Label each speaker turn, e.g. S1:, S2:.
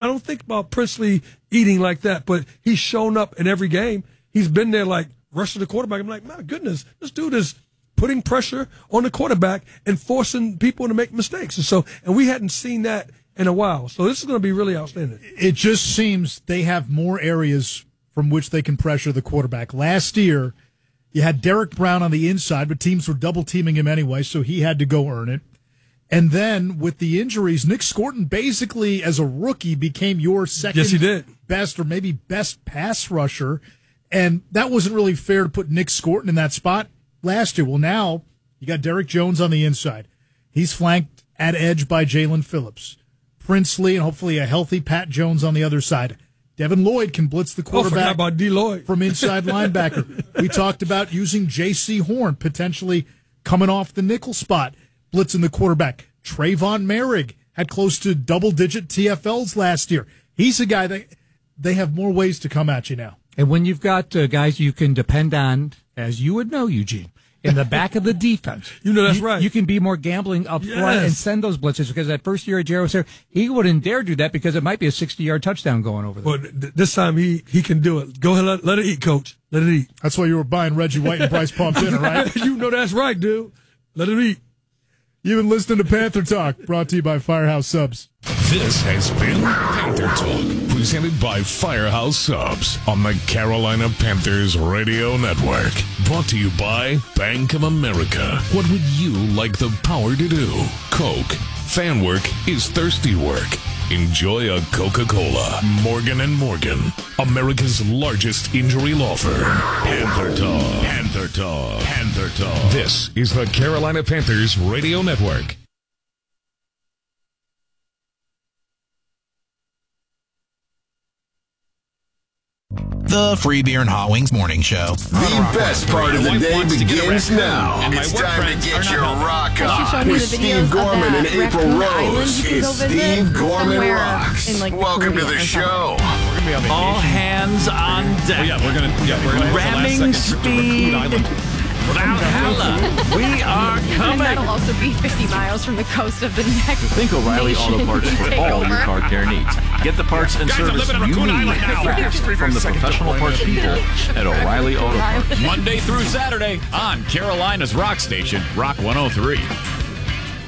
S1: don't think about Princely eating like that, but he's shown up in every game. He's been there like rushing the quarterback. I'm like, my goodness, this dude is putting pressure on the quarterback and forcing people to make mistakes. And we hadn't seen that in a while. So this is going to be really outstanding.
S2: It just seems they have more areas from which they can pressure the quarterback. Last year, you had Derek Brown on the inside, but teams were double-teaming him anyway, so he had to go earn it. And then with the injuries, Nick Scorton basically, as a rookie, became your second best or maybe best pass rusher. And that wasn't really fair to put Nick Scorton in that spot last year. Well, now you got Derek Jones on the inside. He's flanked at edge by Jalen Phillips. Princely and hopefully a healthy Pat Jones on the other side. Devin Lloyd can blitz the quarterback
S1: about D. Lloyd.
S2: From inside linebacker. We talked about using J.C. Horn, potentially coming off the nickel spot, blitzing the quarterback. Trayvon Merrick had close to double-digit TFLs last year. He's a guy that they have more ways to come at you now.
S3: And when you've got guys you can depend on, as you would know, Eugene, in the back of the defense.
S1: That's right.
S3: You can be more gambling up front and send those blitzes, because that first year at Jarrett was there, he wouldn't dare do that because it might be a 60-yard touchdown going over there.
S1: Well, this time he can do it. Go ahead, let it eat, Coach. Let it eat.
S2: That's why you were buying Reggie White and Bryce Pump dinner, right?
S1: You know that's right, dude. Let it eat.
S2: You've been listening to Panther Talk, brought to you by Firehouse Subs.
S4: This has been Panther Talk, presented by Firehouse Subs on the Carolina Panthers Radio Network. Brought to you by Bank of America. What would you like the power to do? Coke. Fan work is thirsty work. Enjoy a Coca-Cola. Morgan & Morgan, America's largest injury law firm. Panther Talk. Panther Talk. Panther Talk. This is the Carolina Panthers Radio Network.
S5: The Free Beer and Hot Wings Morning Show.
S6: The best part of the day begins now. It's time to get your rock on with Steve Gorman and April Rose. It's Steve Gorman Rocks. Welcome to the show.
S7: All hands on deck. Ramming speed. Valhalla. We are coming.
S8: That'll also be 50 miles from the coast of the next
S7: Think O'Reilly Auto Parts for all your car care needs. Get the parts and service you need fast from the professional parts people at O'Reilly Auto Parts.
S9: Monday through Saturday on Carolina's Rock Station, Rock 103.